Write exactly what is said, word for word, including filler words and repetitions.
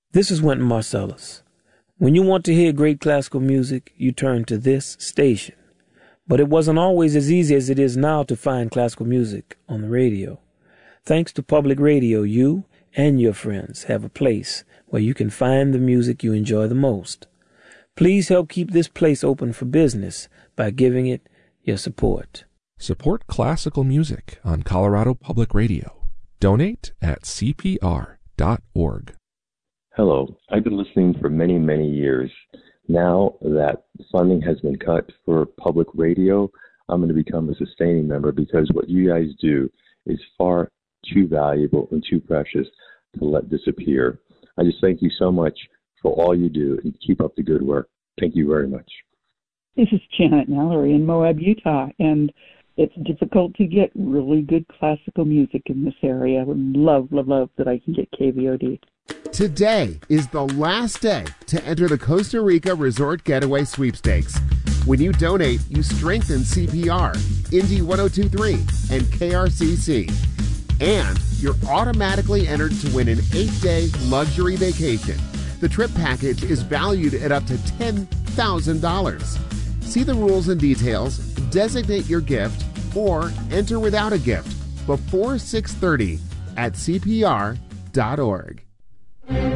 This is Wynton Marsalis. When you want to hear great classical music, you turn to this station. But it wasn't always as easy as it is now to find classical music on the radio. Thanks to public radio, you and your friends have a place where you can find the music you enjoy the most. Please help keep this place open for business by giving it your support. Support classical music on Colorado Public Radio. Donate at C P R dot org. Hello. I've been listening for many, many years. Now that funding has been cut for public radio, I'm going to become a sustaining member because what you guys do is far too valuable and too precious to let disappear. I just thank you so much for all you do and keep up the good work. Thank you very much. This is Janet Mallory in Moab, Utah, and it's difficult to get really good classical music in this area. I would love, love, love that I can get K V O D. Today is the last day to enter the Costa Rica Resort Getaway Sweepstakes. When you donate, you strengthen C P R, Indy one oh two point three, and K R C C. And you're automatically entered to win an eight-day luxury vacation. The trip package is valued at up to ten thousand dollars. See the rules and details, designate your gift, or enter without a gift before six thirty at C P R dot org.